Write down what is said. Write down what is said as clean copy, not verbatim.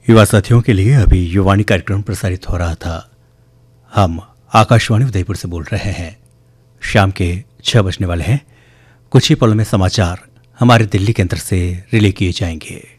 युवा साथियों के लिए अभी युवाणी कार्यक्रम प्रसारित हो रहा था। हम आकाशवाणी उदयपुर से बोल रहे हैं। शाम के 6 बजने वाले हैं। कुछ ही पलों में समाचार हमारे दिल्ली केंद्र से रिले किए जाएंगे।